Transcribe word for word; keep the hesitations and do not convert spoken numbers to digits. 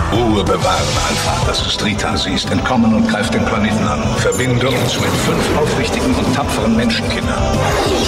Ruhe bewahren, Alpha. Das ist Rita. Sie ist entkommen und greift den Planeten an. Verbinde uns mit fünf aufrichtigen und tapferen Menschenkindern. Ich